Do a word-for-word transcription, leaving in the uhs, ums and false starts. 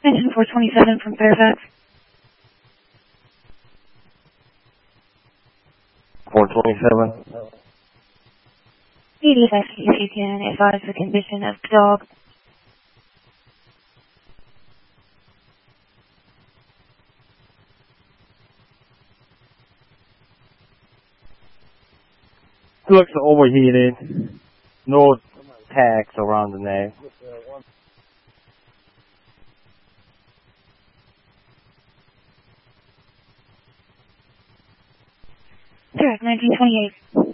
Engine four twenty-seven from Fairfax. four twenty-seven. P D F, if you can advise the condition of the dog. Looks overheated. No tags around the neck. Direct nineteen twenty-eight.